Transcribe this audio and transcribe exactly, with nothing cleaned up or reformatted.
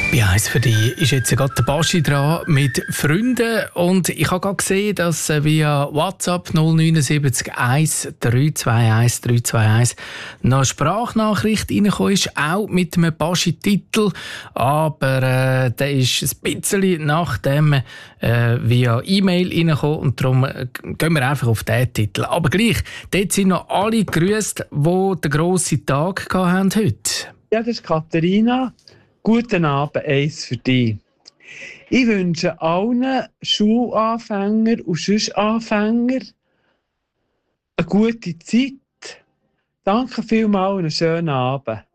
Bei eins für dich ist jetzt gerade der Baschi dran mit Freunden und ich habe gerade gesehen, dass via WhatsApp null neun sieben eins drei zwei eins drei zwei eins noch eine Sprachnachricht reingekommen ist, auch mit einem Baschi-Titel, aber äh, der ist ein bisschen nach dem äh, via E-Mail reingekommen und darum äh, gehen wir einfach auf diesen Titel. Aber gleich, dort sind noch alle gegrüßt, die den grossen Tag hatten heute. Ja, das ist Katharina. Guten Abend, eins für dich. Ich wünsche allen Schulanfängern und sonst Anfänger eine gute Zeit. Danke vielmals und einen schönen Abend.